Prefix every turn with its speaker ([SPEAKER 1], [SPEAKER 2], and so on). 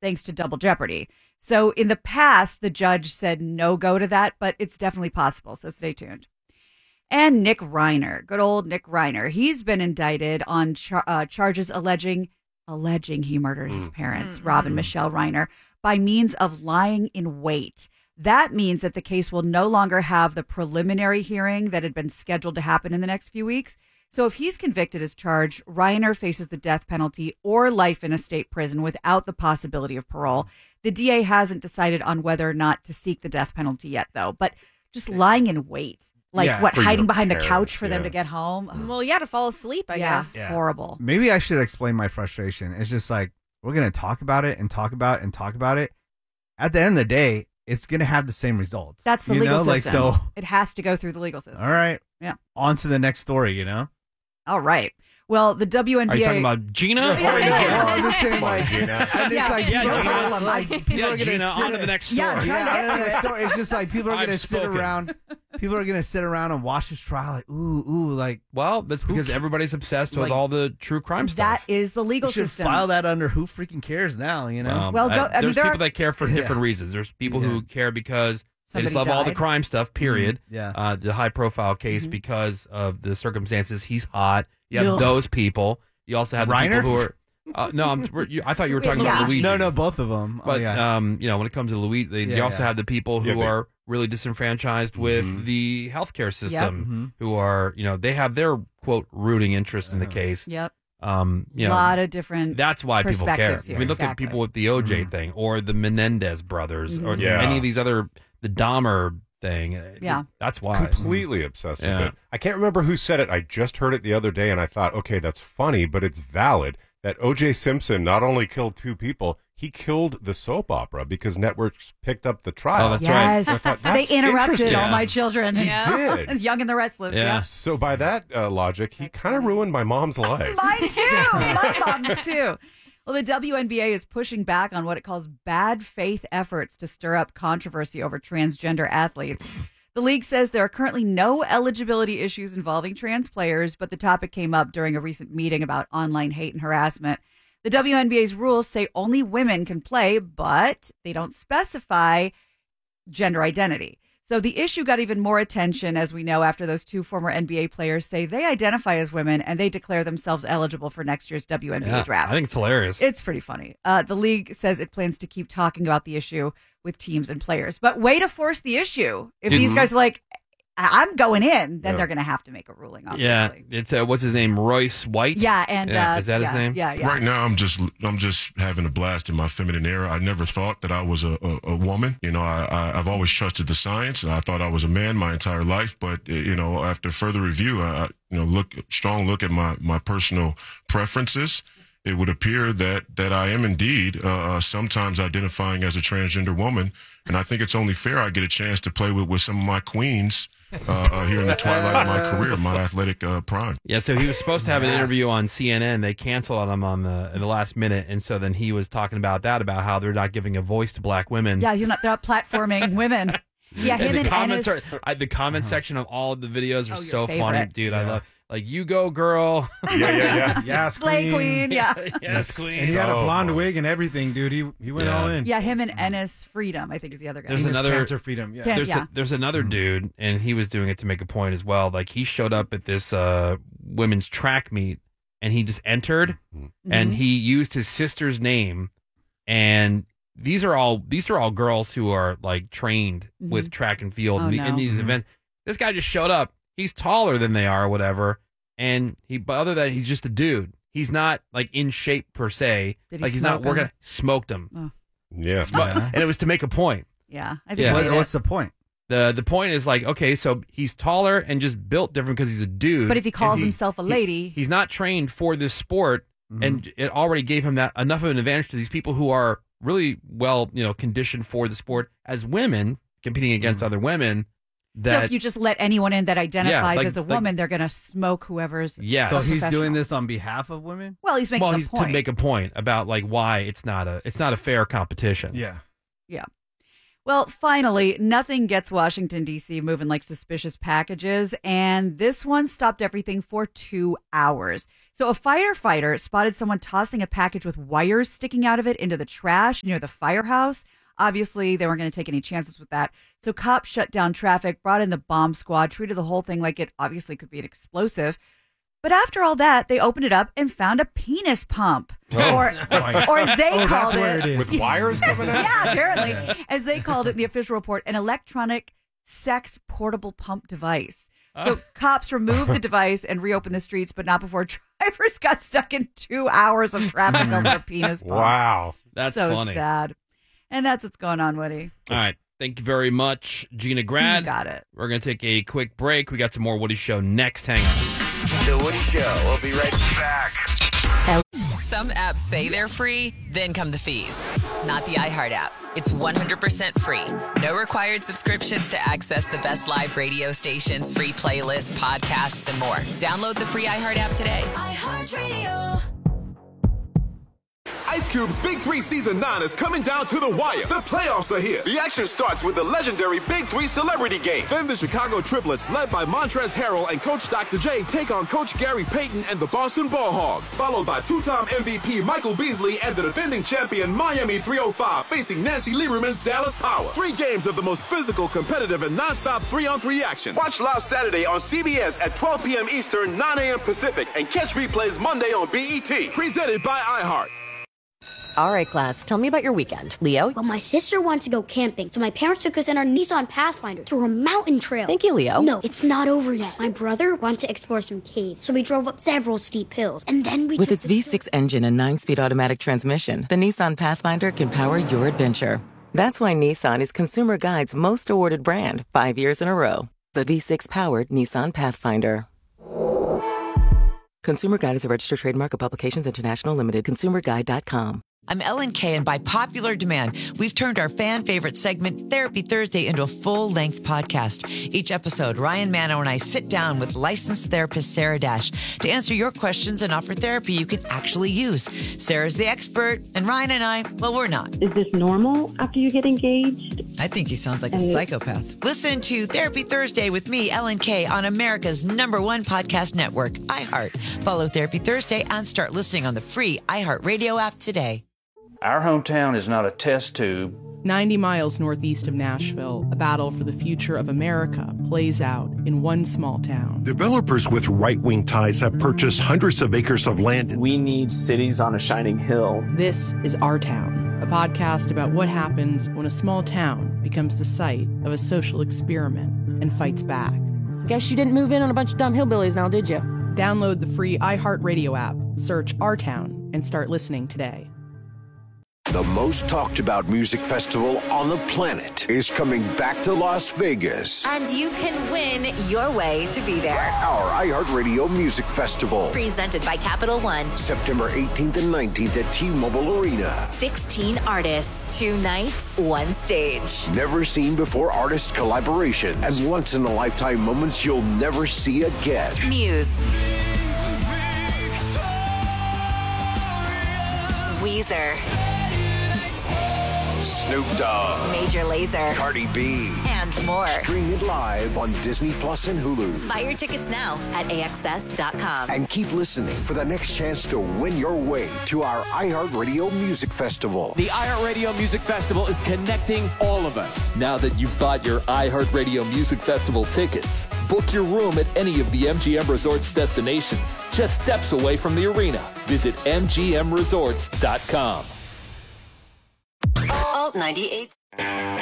[SPEAKER 1] thanks to Double Jeopardy. So in the past, the judge said no go to that, but it's definitely possible. So stay tuned. And Nick Reiner, good old Nick Reiner. He's been indicted on charges alleging he murdered his parents, Rob and Michelle Reiner, by means of lying in wait. That means that the case will no longer have the preliminary hearing that had been scheduled to happen in the next few weeks. So if he's convicted as charged, Reiner faces the death penalty or life in a state prison without the possibility of parole. The DA hasn't decided on whether or not to seek the death penalty yet, though. But just lying in wait. Like, hiding behind the couch for them to get home?
[SPEAKER 2] Well, to fall asleep, I guess.
[SPEAKER 1] Yeah. Horrible.
[SPEAKER 3] Maybe I should explain my frustration. It's just like, we're going to talk about it and talk about it and talk about it. At the end of the day, it's going to have the same results.
[SPEAKER 1] That's the legal system. It has to go through the legal system.
[SPEAKER 3] All right.
[SPEAKER 1] Yeah.
[SPEAKER 3] On to the next story,
[SPEAKER 1] All right. Well, the WNBA...
[SPEAKER 4] Are you talking about Gina?
[SPEAKER 3] I'm just saying, like,
[SPEAKER 4] Gina. Gina, on to the next story.
[SPEAKER 3] On to the next story. It's just like people are going to sit around. People are going to sit around and watch this trial like, like...
[SPEAKER 4] Well, that's because everybody's obsessed with all the true crime stuff.
[SPEAKER 1] That is the legal
[SPEAKER 3] you should
[SPEAKER 1] system.
[SPEAKER 3] File that under who freaking cares now,
[SPEAKER 4] There's people that care for different reasons. There's people who care because they just love all the crime stuff, period. The high-profile case because of the circumstances. He's hot. You have those people. You also have the people who are... I thought you were talking about Luigi.
[SPEAKER 3] No, both of them.
[SPEAKER 4] But, when it comes to Luigi, you also have the people who are really disenfranchised with the healthcare system, who are, they have their, quote, rooting interest in the case.
[SPEAKER 1] Yep.
[SPEAKER 4] A
[SPEAKER 1] lot of different
[SPEAKER 4] That's why people care.
[SPEAKER 1] here.
[SPEAKER 4] I mean, look at people with the OJ thing, or the Menendez brothers, or any of these other, the Dahmer thing. That's why.
[SPEAKER 5] Completely obsessed with it. I can't remember who said it. I just heard it the other day, and I thought, okay, that's funny, but it's valid that O.J. Simpson not only killed two people, he killed the soap opera because networks picked up the trial.
[SPEAKER 4] Oh, that's right.
[SPEAKER 1] Yes.
[SPEAKER 5] I thought, that's
[SPEAKER 1] they interrupted
[SPEAKER 5] interesting.
[SPEAKER 1] all my children.
[SPEAKER 5] He did.
[SPEAKER 1] Young and the Restless.
[SPEAKER 4] Yeah.
[SPEAKER 5] So by that logic, he kind of ruined my mom's life.
[SPEAKER 1] Mine too. My mom's too. Well, the WNBA is pushing back on what it calls bad faith efforts to stir up controversy over transgender athletes. The league says there are currently no eligibility issues involving trans players, but the topic came up during a recent meeting about online hate and harassment. The WNBA's rules say only women can play, but they don't specify gender identity. So the issue got even more attention, as we know, after those two former NBA players say they identify as women and they declare themselves eligible for next year's WNBA draft.
[SPEAKER 4] I think it's hilarious.
[SPEAKER 1] It's pretty funny. The league says it plans to keep talking about the issue with teams and players. But way to force the issue. If these guys are like, I'm going in, then they're going to have to make a ruling, obviously.
[SPEAKER 4] Yeah, it's what's his name, Royce White?
[SPEAKER 1] Yeah, and
[SPEAKER 4] is that his name?
[SPEAKER 1] Yeah.
[SPEAKER 6] Right now, I'm just having a blast in my feminine era. I never thought that I was a woman. I've always trusted the science. I thought I was a man my entire life, but after further review, strong look at my personal preferences. It would appear that I am indeed sometimes identifying as a transgender woman, and I think it's only fair I get a chance to play with some of my queens here in the twilight of my career, my athletic prime.
[SPEAKER 4] Yeah, so he was supposed to have an interview on CNN. They canceled on him in the last minute, and so then he was talking about how they're not giving a voice to black women.
[SPEAKER 1] Yeah, they're not platforming women. Yeah, him and
[SPEAKER 4] comments
[SPEAKER 1] Ennis.
[SPEAKER 4] the comment section of all of the videos are so
[SPEAKER 1] favorite.
[SPEAKER 4] funny, dude. I love. Like, you go, girl.
[SPEAKER 5] Yeah.
[SPEAKER 3] Yes,
[SPEAKER 1] Slay Queen, yeah.
[SPEAKER 4] Yes, Queen.
[SPEAKER 7] And he had a blonde wig and everything, dude. He went all in.
[SPEAKER 1] Yeah, him and Ennis Freedom, I think, is the other guy.
[SPEAKER 4] There's
[SPEAKER 7] Enos
[SPEAKER 4] another
[SPEAKER 7] Cantor Freedom. Yeah.
[SPEAKER 4] There's another dude, and he was doing it to make a point as well. Like, he showed up at this women's track meet, and he just entered, and he used his sister's name, and these are all girls who are like trained with track and field in these events. This guy just showed up. He's taller than they are, or whatever. And but other than that, he's just a dude. He's not like in shape per se. Like he's not working. Smoked him.
[SPEAKER 1] Oh.
[SPEAKER 5] Yeah.
[SPEAKER 4] And it was to make a point.
[SPEAKER 1] Yeah. I think
[SPEAKER 3] What's the point?
[SPEAKER 4] The point is like, okay, so he's taller and just built different because he's a dude.
[SPEAKER 1] But if he calls himself a lady,
[SPEAKER 4] he's not trained for this sport, and it already gave him that enough of an advantage to these people who are really well, conditioned for the sport as women competing against other women.
[SPEAKER 1] So if you just let anyone in that identifies as a woman, they're going to smoke whoever's.
[SPEAKER 4] Yeah.
[SPEAKER 3] So he's doing this on behalf of women?
[SPEAKER 1] Well, he's making a point.
[SPEAKER 4] To make a point about like why it's not a fair competition.
[SPEAKER 3] Yeah.
[SPEAKER 1] Yeah. Well, finally, nothing gets Washington, D.C. moving like suspicious packages, and this one stopped everything for 2 hours. So a firefighter spotted someone tossing a package with wires sticking out of it into the trash near the firehouse. Obviously, they weren't going to take any chances with that. So cops shut down traffic, brought in the bomb squad, treated the whole thing like it obviously could be an explosive. But after all that, they opened it up and found a penis pump. Or as they called it.
[SPEAKER 5] With wires coming out?
[SPEAKER 1] Yeah, apparently. As they called it in the official report, an electronic sex portable pump device. So cops removed the device and reopened the streets, but not before drivers got stuck in 2 hours of traffic over a penis pump.
[SPEAKER 5] Wow.
[SPEAKER 4] That's
[SPEAKER 1] so
[SPEAKER 4] funny.
[SPEAKER 1] sad. And that's what's going on, Woody.
[SPEAKER 4] All right. Thank you very much, Gina Grad.
[SPEAKER 1] You got it.
[SPEAKER 4] We're going to take a quick break. We got some more Woody Show next. Hang on.
[SPEAKER 8] The Woody Show. We'll be right back.
[SPEAKER 9] Some apps say they're free, then come the fees. Not the iHeart app. It's 100% free. No required subscriptions to access the best live radio stations, free playlists, podcasts, and more. Download the free iHeart app today.
[SPEAKER 10] iHeartRadio. Ice Cube's Big 3 Season 9 is coming down to the wire. The playoffs are here. The action starts with the legendary Big 3 Celebrity Game. Then the Chicago Triplets, led by Montrezl Harrell and Coach Dr. J, take on Coach Gary Payton and the Boston Ball Hogs. Followed by two-time MVP Michael Beasley and the defending champion Miami 305 facing Nancy Lieberman's Dallas Power. 3 games of the most physical, competitive, and nonstop 3-on-3 action. Watch live Saturday on CBS at 12 p.m. Eastern, 9 a.m. Pacific, and catch replays Monday on BET. Presented by iHeart.
[SPEAKER 11] All right, class, tell me about your weekend. Leo?
[SPEAKER 12] Well, my sister wanted to go camping, so my parents took us in our Nissan Pathfinder to a mountain trail.
[SPEAKER 11] Thank you, Leo.
[SPEAKER 12] No, it's not over yet. My brother wanted to explore some caves, so we drove up several steep hills, and then we
[SPEAKER 13] With its V6 engine and 9-speed automatic transmission, the Nissan Pathfinder can power your adventure. That's why Nissan is Consumer Guide's most awarded brand 5 years in a row. The V6-powered Nissan Pathfinder. Consumer Guide is a registered trademark of Publications International Limited. ConsumerGuide.com.
[SPEAKER 14] I'm Ellen Kay, and by popular demand, we've turned our fan-favorite segment, Therapy Thursday, into a full-length podcast. Each episode, Ryan Mano and I sit down with licensed therapist Sarah Dash to answer your questions and offer therapy you can actually use. Sarah's the expert, and Ryan and I, well, we're not.
[SPEAKER 15] Is this normal after you get engaged?
[SPEAKER 14] I think he sounds like a psychopath. Listen to Therapy Thursday with me, Ellen Kay, on America's #1 podcast network, iHeart. Follow Therapy Thursday and start listening on the free iHeart Radio app today.
[SPEAKER 16] Our hometown is not a test tube.
[SPEAKER 17] 90 miles northeast of Nashville, a battle for the future of America plays out in one small town.
[SPEAKER 18] Developers with right-wing ties have purchased hundreds of acres of land.
[SPEAKER 16] We need cities on a shining hill.
[SPEAKER 17] This is Our Town, a podcast about what happens when a small town becomes the site of a social experiment and fights back.
[SPEAKER 19] Guess you didn't move in on a bunch of dumb hillbillies now, did you?
[SPEAKER 17] Download the free iHeartRadio app, search Our Town, and start listening today.
[SPEAKER 8] The most talked about music festival on the planet is coming back to Las Vegas.
[SPEAKER 20] And you can win your way to be there.
[SPEAKER 8] Our iHeartRadio Music Festival.
[SPEAKER 20] Presented by Capital One.
[SPEAKER 8] September 18th and 19th at T-Mobile Arena.
[SPEAKER 20] 16 artists, 2 nights, 1 stage.
[SPEAKER 8] Never seen before artist collaborations and once-in-a-lifetime moments you'll never see again.
[SPEAKER 20] Muse. Weezer.
[SPEAKER 8] Snoop Dogg,
[SPEAKER 20] Major Lazer,
[SPEAKER 8] Cardi B,
[SPEAKER 20] and more.
[SPEAKER 8] Stream it live on Disney Plus and Hulu.
[SPEAKER 20] Buy your tickets now at AXS.com.
[SPEAKER 8] And keep listening for the next chance to win your way to our iHeartRadio Music Festival.
[SPEAKER 21] The iHeartRadio Music Festival is connecting all of us.
[SPEAKER 22] Now that you've bought your iHeartRadio Music Festival tickets, book your room at any of the MGM Resorts destinations, just steps away from the arena. Visit MGMResorts.com.
[SPEAKER 20] Alt 98.